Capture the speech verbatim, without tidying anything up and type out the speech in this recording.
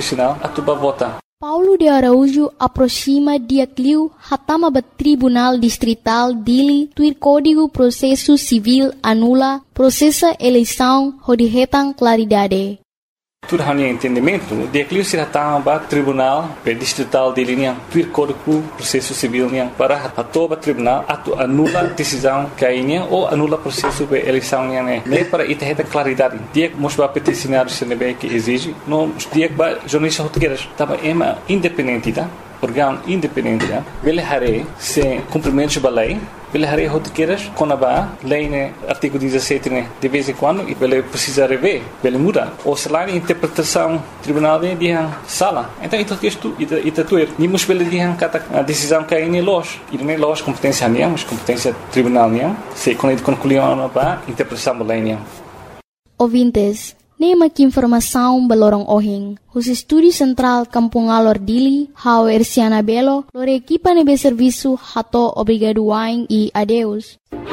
sinal atuba vota. Paulo de Araújo aproxima Diaclio hatama ba Tribunal Distrital dili tuir Código Processo Civil anula processa eleição rodihetang claridade. Tudo hanya entendimento, Diaclio se hatama ba Tribunal Distrital dili niang tuir Código Processo Civil niang para hatoba Tribunal atu anula decisão kainya ou anula processo de eleição niang ne. Ne para ita claridade. Diak mosba peticionário se nebe que exige, no diak ba jornalista rotegueiras tava ema independente, tá? Órgão independente, tá? Vele hare se cumprimentos da lei, vele hare rotegueiras com a lei né artigo dezessete né de vez em quando e vele precisa rever, vele muda. Ou se lá interpretação tribunal de dia sala. Então isso que isto ita ita tuer. Nimos vele dia kata a decisão que aí ne loja. E ne loja competência niang, mas competência tribunal niang. Se quando concluiu ba interpretação da lei niang. Ouvintes, nema que informação belorong ohing. Os estúdios central Kampung Alor Dili, hao Erciana Belo, lore equipa nebe serviço hato obrigado waing e adeus.